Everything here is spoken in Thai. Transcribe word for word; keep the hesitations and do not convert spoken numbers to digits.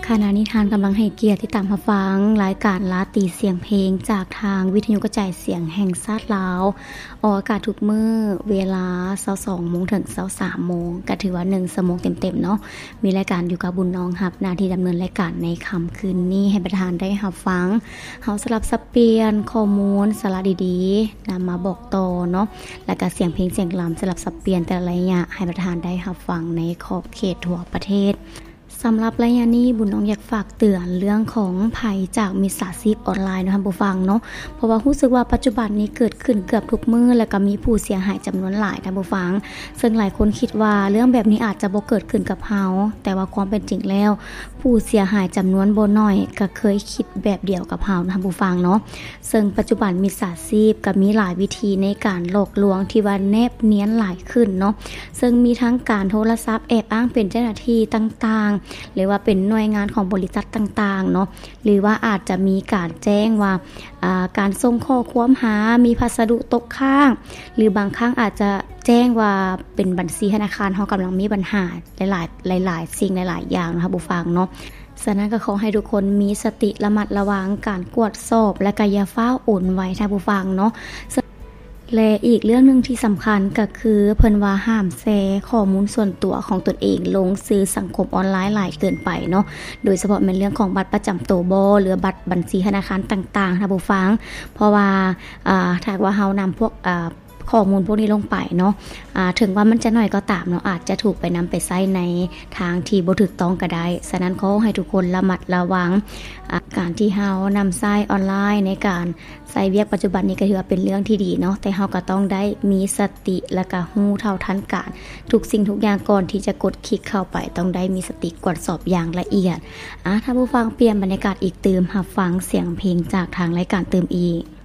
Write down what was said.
ขณะนี้ทานกำลังให้เกียรติที่ตามรับฟังรายการลาตีเสียงเพลงจากทางวิทยุกระจายเสียงแห่งชาติลาวออกอากาศทุกมื้อเวลา ยี่สิบสอง โมงถึง ยี่สิบสาม โมงก็ถือว่าหนึ่งชั่วโมงเต็มๆเนาะมีรายการอยู่กับบุญน้องรับหน้าที่ดำเนินรายการในค่ำคืนนี้ให้ประธานได้รับฟังเฮาสลับสับเปลี่ยนข้อมูลสาระดีๆนำมาบอกต่อเนาะแล้วก็เสียงเพลงเสียงลําสลับสับเปลี่ยนแต่ละระยะให้ประธานได้รับฟังในขอบเขตทั่วประเทศสำหรับระยะนี้บุญน้องอยากฝากเตือนเรื่องของภัยจากมิจฉาชีพออนไลน์นะคะผู้ฟังเนาะเพราะว่ารู้สึกว่าปัจจุบันนี้เกิดขึ้นเกือบทุกมื้อแล้วก็มีผู้เสียหายจำนวนหลายท่านผู้ฟังซึ่งหลายคนคิดว่าเรื่องแบบนี้อาจจะบ่เกิดขึ้นกับเฮาแต่ว่าความเป็นจริงแล้วผู้เสียหายจำนวนบ่น้อยก็เคยคิดแบบเดียวกับเฮาท่านผู้ฟังเนาะซึ่งปัจจุบันมิจฉาชีพก็มีหลายวิธีในการหลอกลวงที่ว่าแนบเนียนหลายขึ้นเนาะซึ่งมีทั้งการโทรศัพท์แอบอ้างเป็นเจ้าหน้าที่ต่างๆหรือว่าเป็นหน่วยงานของบริษัทต่างๆเนาะหรือว่าอาจจะมีการแจ้งว่าอ่าการส่งข้อความหามีพัสดุตกค้างหรือบางครั้งอาจจะแจ้งว่าเป็นบัญชีธนาคารเฮากำลังมีปัญหาหลายๆหลายๆสิ่งหลายๆอย่างนะคะผู้ฟังเนาะฉะนั้นก็ขอให้ทุกคนมีสติระมัดระวังการกวดสอบและก็อย่าฟ้าวโอนไว้ท่านผู้ฟังเนาะและอีกเรื่องนึงที่สำคัญก็คือเพิ่นว่าห้ามแชร์ข้อมูลส่วนตัวของตนเองลงสื่อสังคมออนไลน์หลายเกินไปเนาะโดยเฉพาะเป็นเรื่องของบัตรประจำตัวบ่หรือบัตรบัญชีธนาคารต่างๆท่านผู้ฟังเพราะว่าอ่าถ้าว่าเฮานำพวกอ่าข้อมูลพวกนี้ลงไปเนาะอ่าถึงว่ามันจะน้อยก็ตามเนาะอาจจะถูกไปนำไปใช้ในทางที่บ่ถูกต้องก็ได้ฉะนั้นขอให้ทุกคนระมัดระวังอ่าการที่เฮานำใช้ออนไลน์ในการใช้เวียกปัจจุบันนี้ก็ถือว่าเป็นเรื่องที่ดีเนาะแต่เฮาก็ต้องได้มีสติและก็รู้เท่าทันการทุกสิ่งทุกอย่างก่อนที่จะกดคลิกเข้าไปต้องได้มีสติกวดสอบอย่างละเอียดอ่ะถ้าผู้ฟังเปลี่ยนบรรยากาศอีกเติมรับฟังเสียงเพลงจากทางรายการเติมอีก